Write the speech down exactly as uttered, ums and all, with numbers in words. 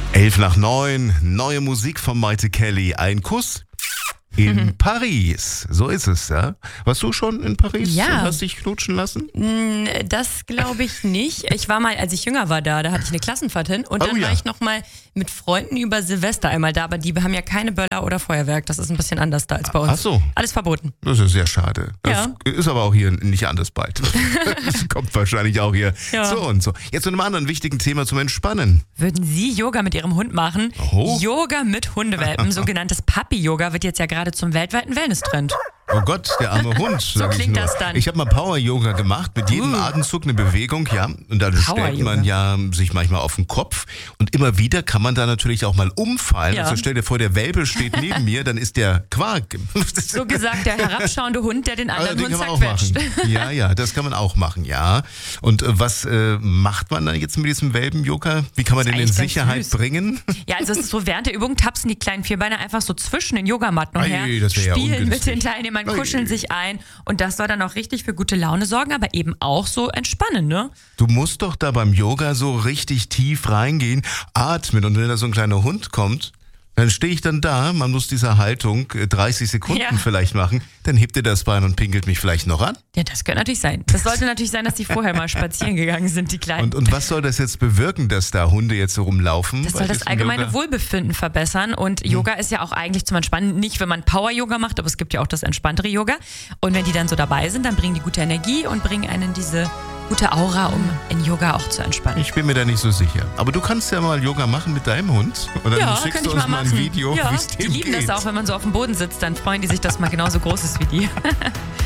Elf nach neun, neue Musik von Maite Kelly. Ein Kuss in Paris. So ist es, ja. Warst du schon in Paris Ja. und hast dich knutschen lassen? Das glaube ich nicht. Ich war mal, als ich jünger war da, da hatte ich eine Klassenfahrt hin und dann Oh ja. war ich noch mal mit Freunden über Silvester einmal da, aber die haben ja keine Böller oder Feuerwerk. Das ist ein bisschen anders da als bei uns. Ach so. Alles verboten. Das ist sehr schade. Das Ja. ist aber auch hier nicht anders bald. Das kommt wahrscheinlich auch hier Ja. so und so. Jetzt zu einem anderen wichtigen Thema zum Entspannen. Würden Sie Yoga mit Ihrem Hund machen? Oh. Yoga mit Hundewelpen, sogenanntes Puppy-Yoga, wird jetzt ja gerade zum weltweiten Wellness-Trend. Oh Gott, der arme Hund. So sag klingt ich nur. das dann. Ich habe mal Power-Yoga gemacht, mit jedem Uh. Atemzug eine Bewegung, ja. Und dann stellt man ja sich manchmal auf den Kopf. Und immer wieder kann man da natürlich auch mal umfallen. Ja. Also stell dir vor, der Welpe steht neben mir, dann ist der Quark. So gesagt, der herabschauende Hund, der den Also, anderen den Hund kann man auch zerquetscht. machen. Ja, ja, das kann man auch machen, ja. Und äh, was äh, macht man dann jetzt mit diesem Welpen-Yoga? Wie kann man den in eigentlich ganz Sicherheit süß. bringen? Ja, also es ist so, während der Übung tapsen die kleinen Vierbeiner einfach so zwischen den Yogamatten Ei, her, das wär ja spielen mit ungünstig. den Teilnehmern, Ei. kuscheln sich ein und das soll dann auch richtig für gute Laune sorgen, aber eben auch so entspannen, ne? Du musst doch da beim Yoga so richtig tief reingehen, atmen und wenn da so ein kleiner Hund kommt, dann stehe ich dann da, man muss diese Haltung äh, dreißig Sekunden Ja. vielleicht machen, dann hebt er das Bein und pinkelt mich vielleicht noch an. Ja, das könnte natürlich sein. Das sollte natürlich sein, dass die vorher mal spazieren gegangen sind, die Kleinen. Und, und was soll das jetzt bewirken, dass da Hunde jetzt so rumlaufen? Das bei soll das diesem allgemeine Yoga? Wohlbefinden verbessern und Yoga ist ja auch eigentlich zum Entspannen, nicht wenn man Power-Yoga macht, aber es gibt ja auch das entspanntere Yoga und wenn die dann so dabei sind, dann bringen die gute Energie und bringen einen diese gute Aura, um in Yoga auch zu entspannen. Ich bin mir da nicht so sicher. Aber du kannst ja mal Yoga machen mit deinem Hund und dann Ja, schickst könnte du ich uns mal mal ein machen. Video, Ja, wie es die dem lieben geht. das auch, wenn man so auf dem Boden sitzt, dann freuen die sich, dass man genauso groß ist wie die.